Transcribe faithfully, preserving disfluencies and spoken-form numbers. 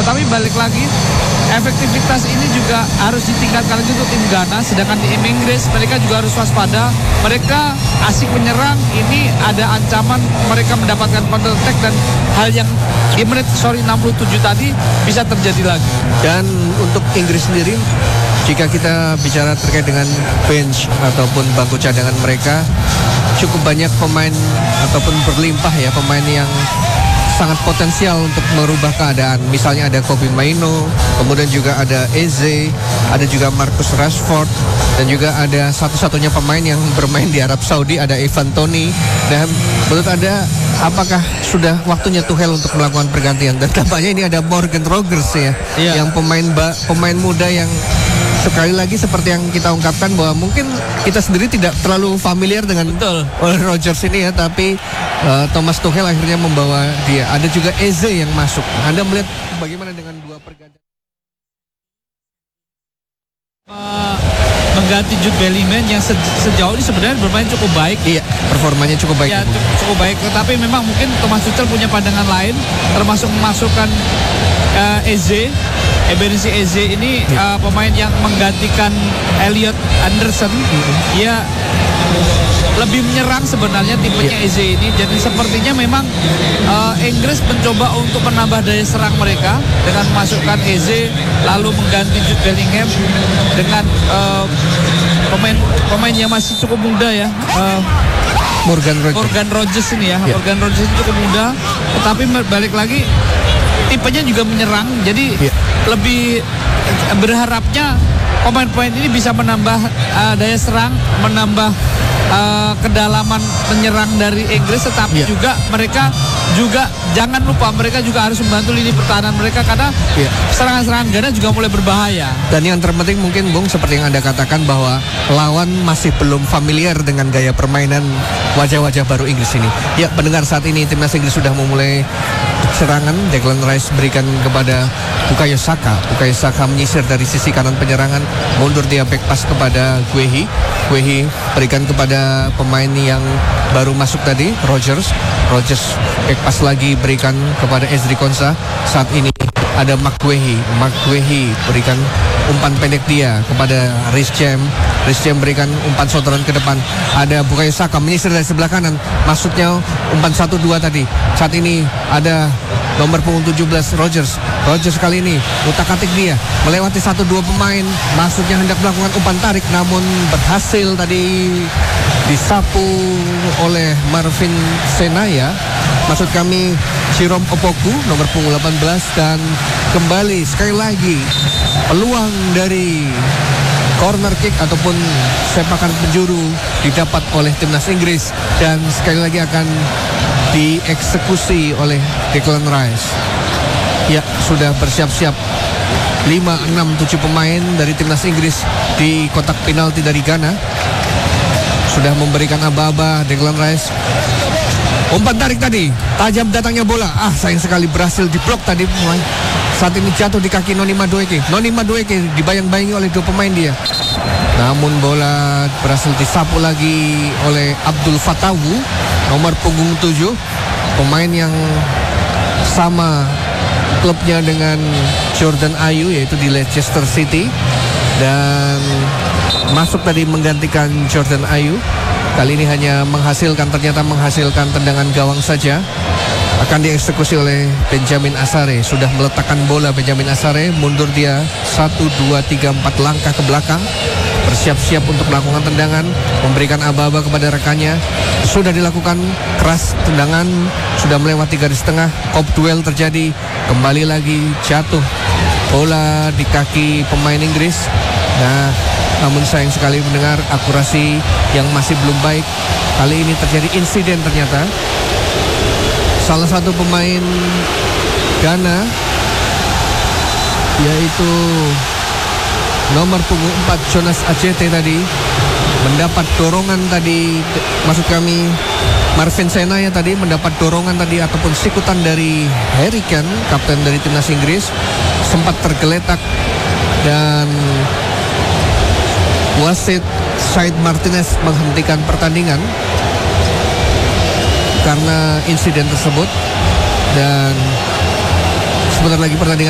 Tetapi balik lagi, efektivitas ini juga harus ditingkatkan lagi untuk tim Ghana. Sedangkan di tim Inggris mereka juga harus waspada. Mereka asik menyerang, ini ada ancaman mereka mendapatkan counter attack dan hal yang di menit sorry enam puluh tujuh tadi bisa terjadi lagi. Dan untuk Inggris sendiri, jika kita bicara terkait dengan bench ataupun bangku cadangan mereka, cukup banyak pemain ataupun berlimpah ya pemain yang sangat potensial untuk merubah keadaan. Misalnya ada Kobbie Mainoo, kemudian juga ada Eze, ada juga Marcus Rashford, dan juga ada satu-satunya pemain yang bermain di Arab Saudi, ada Ivan Toney. Dan menurut Anda, apakah sudah waktunya Tuchel untuk melakukan pergantian? Dan tampaknya ini ada Morgan Rogers ya, Iya. yang pemain ba- pemain muda yang sekali lagi seperti yang kita ungkapkan bahwa mungkin kita sendiri tidak terlalu familiar dengan Betul. Rogers ini ya, tapi uh, Thomas Tuchel akhirnya membawa dia. Ada juga Eze yang masuk. Anda melihat bagaimana dengan dua pergantian? Uh, mengganti Jude Bellingham yang se- sejauh ini sebenarnya bermain cukup baik. Iya, performanya cukup baik. Ya, Ibu. cukup, cukup baik. Tetapi memang mungkin Thomas Tuchel punya pandangan lain, termasuk memasukkan uh, Eze. Eberechi Eze ini uh, pemain yang menggantikan Elliot Anderson. Dia lebih menyerang sebenarnya tipenya Yeah. Eze ini. Jadi sepertinya memang uh, Inggris mencoba untuk menambah daya serang mereka dengan memasukkan Eze, lalu mengganti Jude Bellingham dengan uh, pemain pemain yang masih cukup muda ya. Uh, Morgan Rogers. Morgan Rogers ini ya. Yeah. Morgan Rogers itu cukup muda, tetapi balik lagi tipenya juga menyerang. Jadi Yeah. lebih berharapnya pemain-pemain ini bisa menambah uh, daya serang, menambah uh, kedalaman menyerang dari Inggris, tetapi Yeah. juga mereka juga jangan lupa mereka juga harus membantu lini pertahanan mereka karena Yeah. serangan-serangan Ghana juga mulai berbahaya. Dan yang terpenting mungkin Bung, seperti yang Anda katakan bahwa lawan masih belum familiar dengan gaya permainan wajah-wajah baru Inggris ini. Ya, pendengar, saat ini timnas Inggris sudah memulai serangan. Declan Rice berikan kepada Bukayo Saka. Bukayo Saka menyisir dari sisi kanan penyerangan, mundur dia back pass kepada Guehi. Guehi berikan kepada pemain yang baru masuk tadi, Rogers. Rogers back pass lagi berikan kepada Ezri Konsa. Saat ini ada Mark Guehi. Mark Guehi berikan umpan pendek dia kepada Reece James. Reece James berikan umpan sodoran ke depan. Ada Bukayo Saka menyisir dari sebelah kanan. Maksudnya umpan satu dua tadi. Saat ini ada nomor punggung tujuh belas Rogers. Rogers kali ini utak-atik dia melewati satu dua pemain. Maksudnya hendak melakukan umpan tarik, namun berhasil tadi disapu oleh Marvin Senaya. Maksud kami Jerome Opoku, nomor punggung delapan belas. Dan kembali sekali lagi peluang dari corner kick ataupun sepakan penjuru didapat oleh timnas Inggris, dan sekali lagi akan dieksekusi oleh Declan Rice. Ya, sudah bersiap-siap lima, enam, tujuh pemain dari timnas Inggris di kotak penalti dari Ghana. Sudah memberikan aba-aba Declan Rice. Umpan tarik tadi, tajam datangnya bola. Ah, sayang sekali berhasil diblok tadi pemain. Saat ini jatuh di kaki Noni Madueke. Noni Madueke dibayang-bayangi oleh dua pemain dia. Namun bola berhasil disapu lagi oleh Abdul Fatawu, nomor punggung tujuh. Pemain yang sama klubnya dengan Jordan Ayew, yaitu di Leicester City. Dan masuk tadi menggantikan Jordan Ayew. Kali ini hanya menghasilkan, ternyata menghasilkan tendangan gawang saja. Akan dieksekusi oleh Benjamin Asare. Sudah meletakkan bola Benjamin Asare. Mundur dia satu, dua, tiga, empat langkah ke belakang. Bersiap-siap untuk melakukan tendangan. Memberikan aba-aba kepada rekannya. Sudah dilakukan keras tendangan. Sudah melewati garis tengah. Kop duel terjadi. Kembali lagi jatuh bola di kaki pemain Inggris. Nah, namun sayang sekali mendengar akurasi yang masih belum baik. Kali ini terjadi insiden ternyata. Salah satu pemain Ghana, yaitu nomor punggung empat Jonas Ajete tadi, mendapat dorongan tadi, maksud kami Marvin Senaya tadi mendapat dorongan tadi ataupun sikutan dari Harry Kane, kapten dari timnas Inggris, sempat tergeletak dan wasit Said Martinez menghentikan pertandingan karena insiden tersebut. Dan sebentar lagi pertandingan